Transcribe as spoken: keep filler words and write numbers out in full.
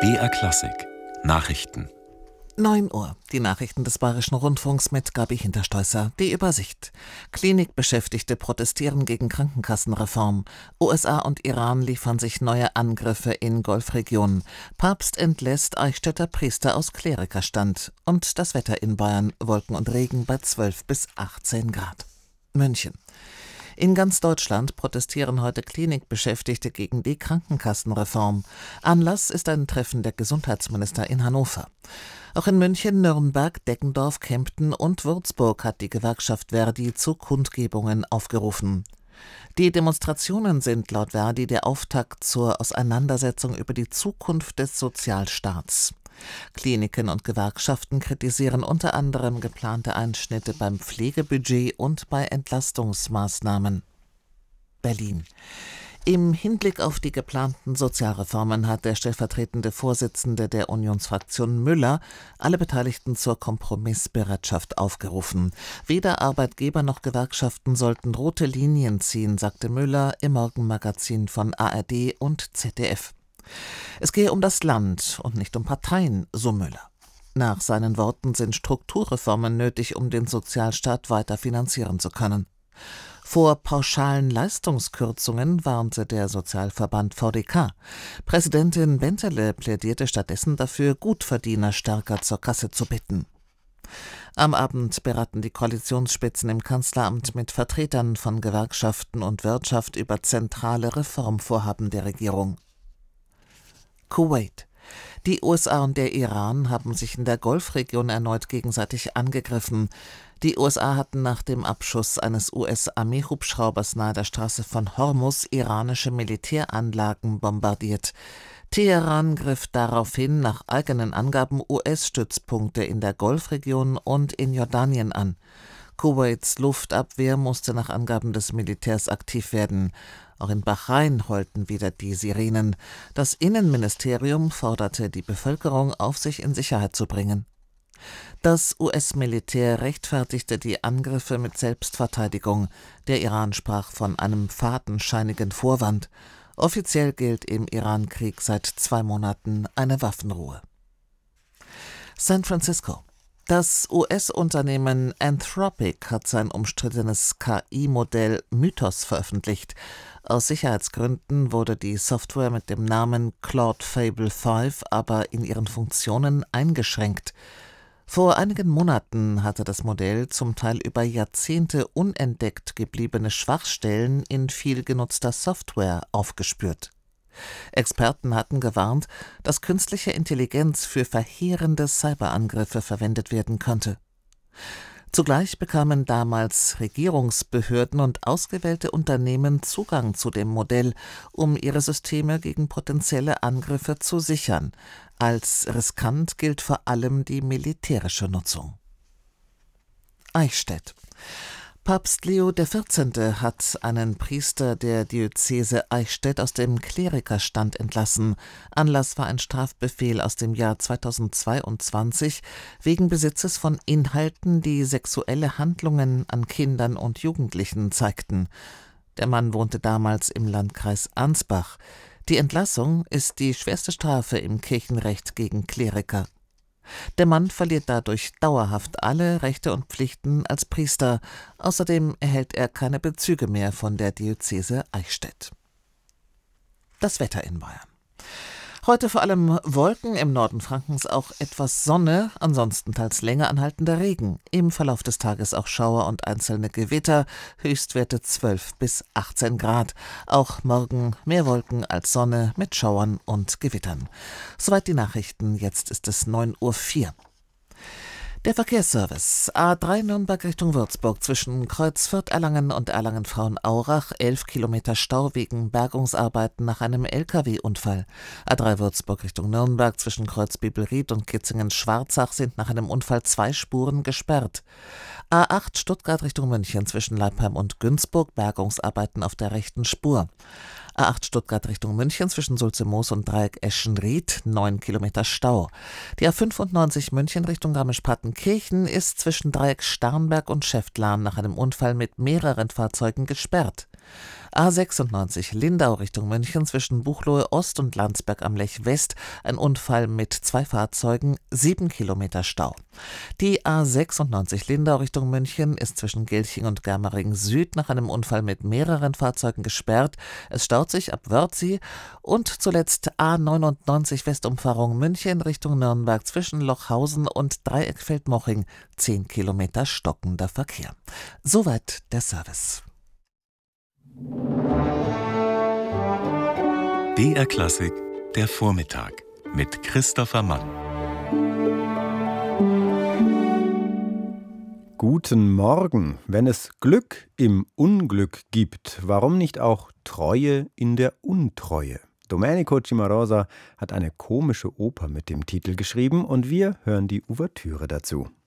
B R Klassik Nachrichten. neun Uhr. Die Nachrichten des Bayerischen Rundfunks mit Gabi Hinterstoisser. Die Übersicht. Klinikbeschäftigte protestieren gegen Krankenkassenreform. U S A und Iran liefern sich neue Angriffe in Golfregion. Papst entlässt Eichstätter Priester aus Klerikerstand. Und das Wetter in Bayern: Wolken und Regen bei zwölf bis achtzehn Grad. München. In ganz Deutschland protestieren heute Klinikbeschäftigte gegen die Krankenkassenreform. Anlass ist ein Treffen der Gesundheitsminister in Hannover. Auch in München, Nürnberg, Deggendorf, Kempten und Würzburg hat die Gewerkschaft Verdi zu Kundgebungen aufgerufen. Die Demonstrationen sind laut Verdi der Auftakt zur Auseinandersetzung über die Zukunft des Sozialstaats. Kliniken und Gewerkschaften kritisieren unter anderem geplante Einschnitte beim Pflegebudget und bei Entlastungsmaßnahmen. Berlin. Im Hinblick auf die geplanten Sozialreformen hat der stellvertretende Vorsitzende der Unionsfraktion Müller alle Beteiligten zur Kompromissbereitschaft aufgerufen. Weder Arbeitgeber noch Gewerkschaften sollten rote Linien ziehen, sagte Müller im Morgenmagazin von A R D und Z D F. Es gehe um das Land und nicht um Parteien, so Müller. Nach seinen Worten sind Strukturreformen nötig, um den Sozialstaat weiter finanzieren zu können. Vor pauschalen Leistungskürzungen warnte der Sozialverband V D K. Präsidentin Bentele plädierte stattdessen dafür, Gutverdiener stärker zur Kasse zu bitten. Am Abend beraten die Koalitionsspitzen im Kanzleramt mit Vertretern von Gewerkschaften und Wirtschaft über zentrale Reformvorhaben der Regierung. Kuwait. Die U S A und der Iran haben sich in der Golfregion erneut gegenseitig angegriffen. Die U S A hatten nach dem Abschuss eines U S-Armeehubschraubers nahe der Straße von Hormuz iranische Militäranlagen bombardiert. Teheran griff daraufhin nach eigenen Angaben U S-Stützpunkte in der Golfregion und in Jordanien an. Kuwaits Luftabwehr musste nach Angaben des Militärs aktiv werden. Auch in Bahrain heulten wieder die Sirenen. Das Innenministerium forderte die Bevölkerung auf, sich in Sicherheit zu bringen. Das U S-Militär rechtfertigte die Angriffe mit Selbstverteidigung. Der Iran sprach von einem fadenscheinigen Vorwand. Offiziell gilt im Iran-Krieg seit zwei Monaten eine Waffenruhe. San Francisco. Das U S-Unternehmen Anthropic hat sein umstrittenes K I-Modell Mythos veröffentlicht. Aus Sicherheitsgründen wurde die Software mit dem Namen Claude Fable fünf aber in ihren Funktionen eingeschränkt. Vor einigen Monaten hatte das Modell zum Teil über Jahrzehnte unentdeckt gebliebene Schwachstellen in viel genutzter Software aufgespürt. Experten hatten gewarnt, dass künstliche Intelligenz für verheerende Cyberangriffe verwendet werden könnte. Zugleich bekamen damals Regierungsbehörden und ausgewählte Unternehmen Zugang zu dem Modell, um ihre Systeme gegen potenzielle Angriffe zu sichern. Als riskant gilt vor allem die militärische Nutzung. Eichstätt. Papst Leo der Vierzehnte hat einen Priester der Diözese Eichstätt aus dem Klerikerstand entlassen. Anlass war ein Strafbefehl aus dem Jahr zweitausendzweiundzwanzig wegen Besitzes von Inhalten, die sexuelle Handlungen an Kindern und Jugendlichen zeigten. Der Mann wohnte damals im Landkreis Ansbach. Die Entlassung ist die schwerste Strafe im Kirchenrecht gegen Kleriker. Der Mann verliert dadurch dauerhaft alle Rechte und Pflichten als Priester. Außerdem erhält er keine Bezüge mehr von der Diözese Eichstätt. Das Wetter in Bayern. Heute vor allem Wolken, im Norden Frankens auch etwas Sonne, ansonsten teils länger anhaltender Regen. Im Verlauf des Tages auch Schauer und einzelne Gewitter, Höchstwerte zwölf bis achtzehn Grad. Auch morgen mehr Wolken als Sonne mit Schauern und Gewittern. Soweit die Nachrichten, jetzt ist es neun Uhr vier. Der Verkehrsservice. A drei Nürnberg Richtung Würzburg zwischen Kreuz Fürth-Erlangen und Erlangen-Frauenaurach. elf Kilometer Stau wegen Bergungsarbeiten nach einem L K W-Unfall. A drei Würzburg Richtung Nürnberg zwischen Kreuz Bibelried und Kitzingen-Schwarzach sind nach einem Unfall zwei Spuren gesperrt. A acht Stuttgart Richtung München zwischen Leipheim und Günzburg. Bergungsarbeiten auf der rechten Spur. A acht Stuttgart Richtung München zwischen Sulzemoos und Dreieck Eschenried, neun Kilometer Stau. Die A fünfundneunzig München Richtung Garmisch-Partenkirchen ist zwischen Dreieck Starnberg und Schäftlarn nach einem Unfall mit mehreren Fahrzeugen gesperrt. A sechsundneunzig Lindau Richtung München zwischen Buchloe Ost und Landsberg am Lech West. Ein Unfall mit zwei Fahrzeugen, sieben Kilometer Stau. Die A sechsundneunzig Lindau Richtung München ist zwischen Gilching und Germering Süd nach einem Unfall mit mehreren Fahrzeugen gesperrt. Es staut sich ab Wörthsee. Und zuletzt A neunundneunzig Westumfahrung München Richtung Nürnberg zwischen Lochhausen und Dreieckfeld-Moching. zehn Kilometer stockender Verkehr. Soweit der Service. B R Klassik, der Vormittag mit Christopher Mann. Guten Morgen. Wenn es Glück im Unglück gibt, warum nicht auch Treue in der Untreue? Domenico Cimarosa hat eine komische Oper mit dem Titel geschrieben und wir hören die Ouvertüre dazu.